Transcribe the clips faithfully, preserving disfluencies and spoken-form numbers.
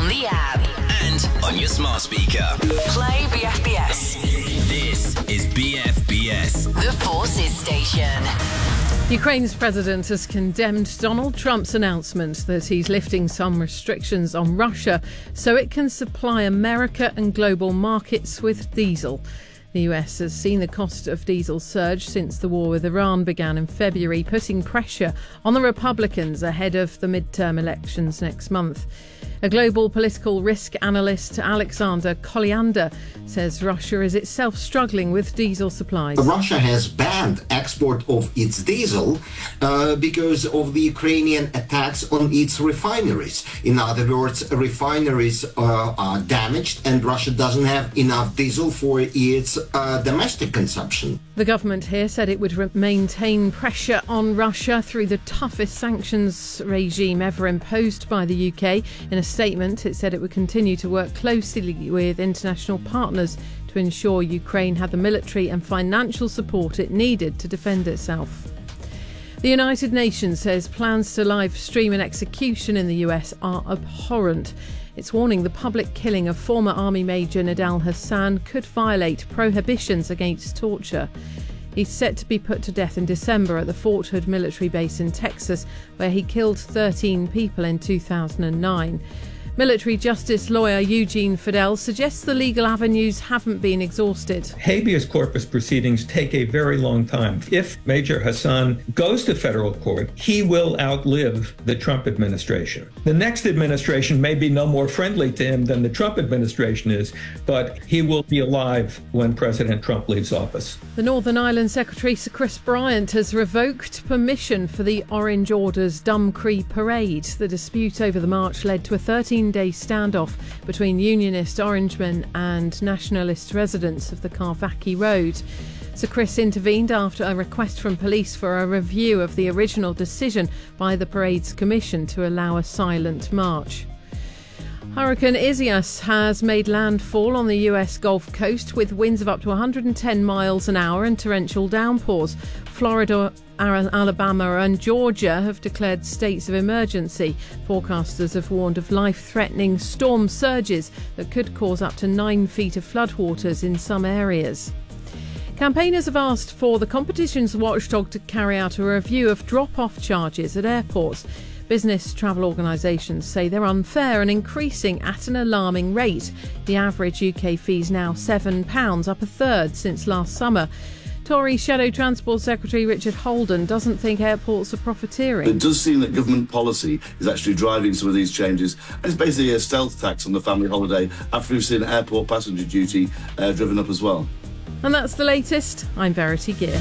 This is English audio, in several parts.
the app and on your smart speaker. Play B F B S. This is B F B S, The Forces Station. Ukraine's president has condemned Donald Trump's announcement that he's lifting some restrictions on Russia so it can supply America and global markets with diesel. The U S has seen the cost of diesel surge since the war with Iran began in February, putting pressure on the Republicans ahead of the midterm elections next month. A global political risk analyst, Alexander Colliander, says Russia is itself struggling with diesel supplies. Russia has banned export of its diesel uh, because of the Ukrainian attacks on its refineries. In other words, refineries uh, are damaged and Russia doesn't have enough diesel for its uh, domestic consumption. The government here said it would re- maintain pressure on Russia through the toughest sanctions regime ever imposed by the U K. In a statement, it said it would continue to work closely with international partners to ensure Ukraine had the military and financial support it needed to defend itself. The United Nations says plans to live stream an execution in the U S are abhorrent. It's warning the public killing of former Army Major Nidal Hasan could violate prohibitions against torture. He's set to be put to death in December at the Fort Hood military base in Texas, where he killed thirteen people in two thousand nine. Military justice lawyer Eugene Fidel suggests the legal avenues haven't been exhausted. Habeas corpus proceedings take a very long time. If Major Hasan goes to federal court, he will outlive the Trump administration. The next administration may be no more friendly to him than the Trump administration is, but he will be alive when President Trump leaves office. The Northern Ireland Secretary Sir Chris Bryant has revoked permission for the Orange Order's Dumcree Parade. The dispute over the march led to a thirteen day standoff between Unionist Orangemen and Nationalist residents of the Carvackie Road. Sir Chris intervened after a request from police for a review of the original decision by the parade's commission to allow a silent march. Hurricane Isaias has made landfall on the U S Gulf Coast with winds of up to one hundred ten miles an hour and torrential downpours. Florida, Alabama and Georgia have declared states of emergency. Forecasters have warned of life-threatening storm surges that could cause up to nine feet of floodwaters in some areas. Campaigners have asked for the competition's watchdog to carry out a review of drop-off charges at airports. Business travel organisations say they're unfair and increasing at an alarming rate. The average U K fee is now seven pounds, up a third since last summer. Tory Shadow Transport Secretary Richard Holden doesn't think airports are profiteering. It does seem that government policy is actually driving some of these changes. It's basically a stealth tax on the family holiday after we've seen airport passenger duty uh, driven up as well. And that's the latest. I'm Verity Gear.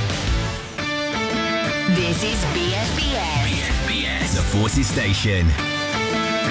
This is B F B S. B F B S, the Forces Station.